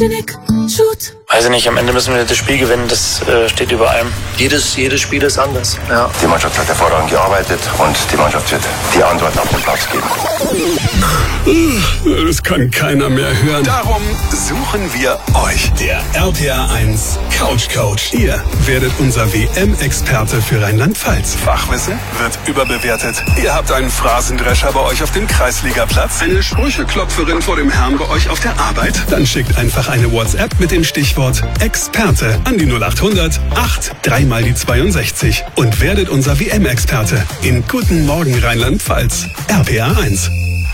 Genick, shoot. Weiß ich nicht, am Ende müssen wir das Spiel gewinnen, das steht über allem. Jedes Spiel ist anders. Ja. Die Mannschaft hat hervorragend gearbeitet und die Mannschaft wird die Antworten auf den Platz geben. Das kann keiner mehr hören. Darum suchen wir euch. Der RPA 1 Couch Coach. Ihr werdet unser WM-Experte für Rheinland-Pfalz. Fachwissen wird überbewertet. Ihr habt einen Phrasendrescher bei euch auf dem Kreisligaplatz. Eine Sprücheklopferin vor dem Herrn bei euch auf der Arbeit? Dann schickt einfach eine WhatsApp mit dem Stichwort Experte an die 0800 8 3 mal die 62 und werdet unser WM-Experte in Guten Morgen Rheinland-Pfalz. RPA 1.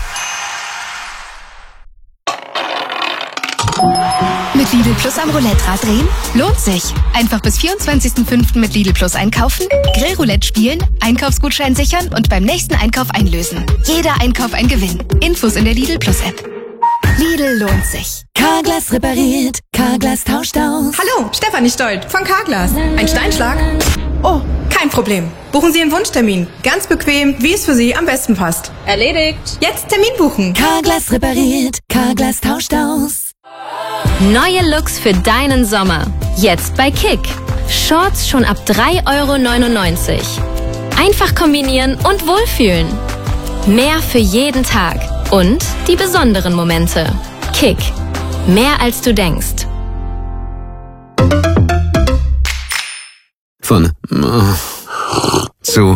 Mit Lidl Plus am Roulette-Rad drehen? Lohnt sich. Einfach bis 24.05. mit Lidl Plus einkaufen, Grillroulette spielen, Einkaufsgutschein sichern und beim nächsten Einkauf einlösen. Jeder Einkauf ein Gewinn. Infos in der Lidl Plus App. Lidl lohnt sich. Carglass repariert, Carglass tauscht aus. Hallo, Stefanie Stolt von Carglass. Ein Steinschlag? Oh, kein Problem. Buchen Sie einen Wunschtermin. Ganz bequem, wie es für Sie am besten passt. Erledigt. Jetzt Termin buchen. Carglass repariert, Carglass tauscht aus. Neue Looks für deinen Sommer. Jetzt bei Kick. Shorts schon ab 3,99 €. Einfach kombinieren und wohlfühlen. Mehr für jeden Tag. Und die besonderen Momente. Kick. Mehr als du denkst. Von zu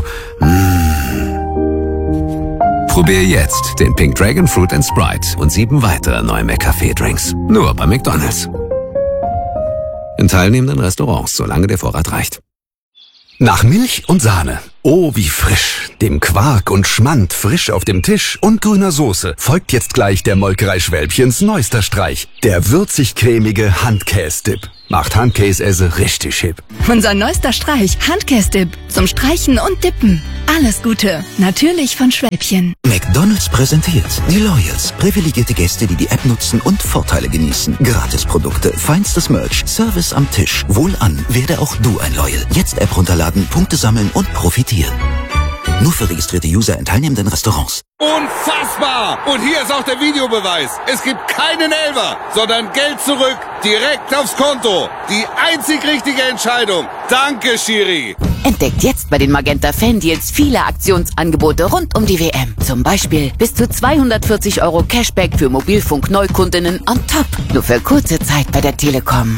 Probier jetzt den Pink Dragon Fruit & Sprite und 7 weitere neue McCafé-Drinks. Nur bei McDonald's. In teilnehmenden Restaurants, solange der Vorrat reicht. Nach Milch und Sahne. Oh, wie frisch. Dem Quark und Schmand frisch auf dem Tisch und grüner Soße folgt jetzt gleich der Molkerei Schwälbchens neuester Streich. Der würzig-cremige Handkäse-Dip. Macht Handkäse richtig hip. Unser neuester Streich, Handkäse-Dip. Zum Streichen und Dippen. Alles Gute. Natürlich von Schwälbchen. McDonald's präsentiert die Loyals. Privilegierte Gäste, die die App nutzen und Vorteile genießen. Gratisprodukte, feinstes Merch, Service am Tisch. Wohlan, werde auch du ein Loyal. Jetzt App runterladen, Punkte sammeln und profitieren. Nur für registrierte User in teilnehmenden Restaurants. Unfassbar! Und hier ist auch der Videobeweis. Es gibt keinen Elfer, sondern Geld zurück, direkt aufs Konto. Die einzig richtige Entscheidung. Danke, Schiri. Entdeckt jetzt bei den Magenta Fan-Deals viele Aktionsangebote rund um die WM. Zum Beispiel bis zu 240 € Cashback für Mobilfunk-Neukundinnen on top. Nur für kurze Zeit bei der Telekom.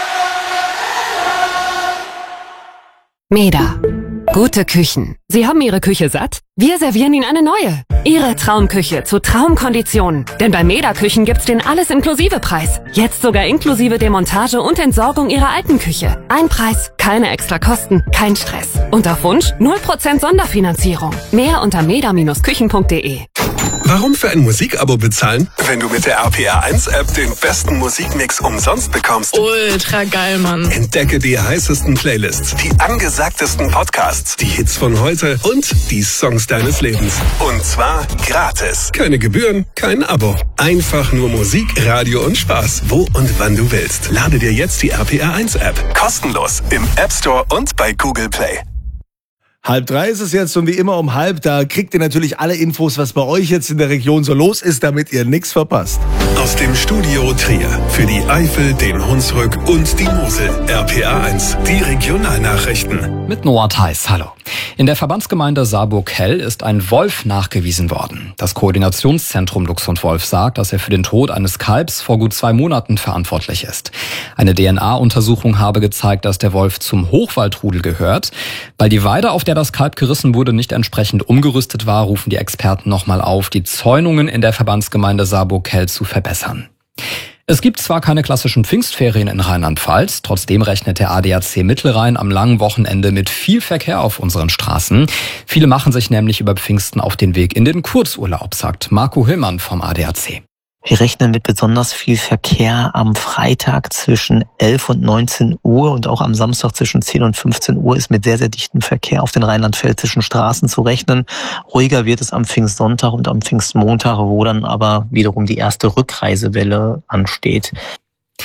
Meda. Gute Küchen. Sie haben Ihre Küche satt? Wir servieren Ihnen eine neue. Ihre Traumküche zu Traumkonditionen. Denn bei Meda Küchen gibt's den Alles-Inklusive-Preis. Jetzt sogar inklusive Demontage und Entsorgung Ihrer alten Küche. Ein Preis, keine extra Kosten, kein Stress. Und auf Wunsch 0% Sonderfinanzierung. Mehr unter meda-küchen.de. Warum für ein Musikabo bezahlen? Wenn du mit der RPA 1 App den besten Musikmix umsonst bekommst. Ultra geil, Mann. Entdecke die heißesten Playlists, Die angesagtesten Podcasts. die Hits von heute und die Songs deines Lebens. Und zwar gratis. Keine Gebühren, kein Abo. Einfach nur Musik, Radio und Spaß, wo und wann du willst. Lade dir jetzt die RPA 1 App. Kostenlos im App Store und bei Google Play. 2:30 ist es jetzt und wie immer um 2:30, da kriegt ihr natürlich alle Infos, was bei euch jetzt in der Region so los ist, damit ihr nichts verpasst. Aus dem Studio Trier für die Eifel, den Hunsrück und die Mosel. RPA 1, die Regionalnachrichten. Mit Noah Theis, hallo. In der Verbandsgemeinde Saarburg-Hell ist ein Wolf nachgewiesen worden. Das Koordinationszentrum Luchs und Wolf sagt, dass er für den Tod eines Kalbs vor gut 2 Monaten verantwortlich ist. Eine DNA-Untersuchung habe gezeigt, dass der Wolf zum Hochwaldrudel gehört. Weil die Weide, auf der das Kalb gerissen wurde, nicht entsprechend umgerüstet war, rufen die Experten nochmal auf, die Zäunungen in der Verbandsgemeinde Saarburg-Hell zu verbessern. Es gibt zwar keine klassischen Pfingstferien in Rheinland-Pfalz, trotzdem rechnet der ADAC Mittelrhein am langen Wochenende mit viel Verkehr auf unseren Straßen. Viele machen sich nämlich über Pfingsten auf den Weg in den Kurzurlaub, sagt Marco Hillmann vom ADAC. Wir rechnen mit besonders viel Verkehr am Freitag zwischen 11 und 19 Uhr und auch am Samstag zwischen 10 und 15 Uhr ist mit sehr, sehr dichtem Verkehr auf den rheinland-pfälzischen Straßen zu rechnen. Ruhiger wird es am Pfingstsonntag und am Pfingstmontag, wo dann aber wiederum die erste Rückreisewelle ansteht.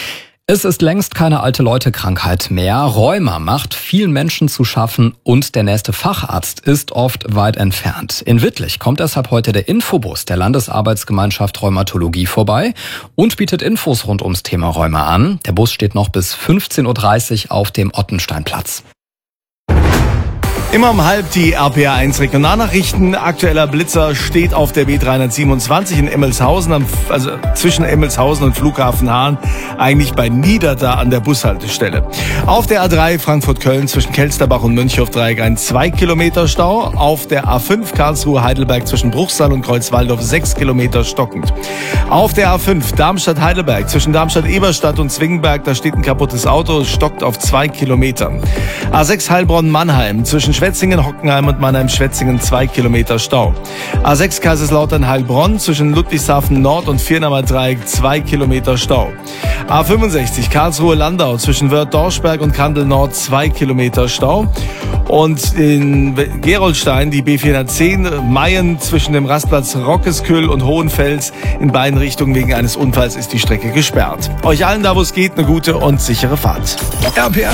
Es ist längst keine Alte-Leute-Krankheit mehr. Rheuma macht vielen Menschen zu schaffen und der nächste Facharzt ist oft weit entfernt. In Wittlich kommt deshalb heute der Infobus der Landesarbeitsgemeinschaft Rheumatologie vorbei und bietet Infos rund ums Thema Rheuma an. Der Bus steht noch bis 15.30 Uhr auf dem Ottensteinplatz. Immer um halb die RPA1 Regionalnachrichten. Aktueller Blitzer steht auf der B327 in Emmelshausen, also zwischen Emmelshausen und Flughafen Hahn, eigentlich bei Niederda an der Bushaltestelle. Auf der A3 Frankfurt-Köln zwischen Kelsterbach und Mönchhoff-Dreieck ein 2 Kilometer Stau. Auf der A5 Karlsruhe-Heidelberg zwischen Bruchsal und Kreuzwaldorf 6 Kilometer stockend. Auf der A5 Darmstadt-Heidelberg zwischen Darmstadt-Eberstadt und Zwingenberg, da steht ein kaputtes Auto, stockt auf 2 Kilometer. A6 Heilbronn-Mannheim zwischen Schwetzingen, Hockenheim und Mannheim-Schwetzingen 2 Kilometer Stau. A6 Kaiserslautern-Heilbronn zwischen Ludwigshafen Nord und Viernamer Dreieck 2 Kilometer Stau. A65 Karlsruhe-Landau zwischen Wörth-Dorschberg und Kandel Nord 2 Kilometer Stau. Und in Gerolstein die B410 Mayen zwischen dem Rastplatz Rockesküll und Hohenfels in beiden Richtungen wegen eines Unfalls ist die Strecke gesperrt. Euch allen da, wo es geht, eine gute und sichere Fahrt. RPA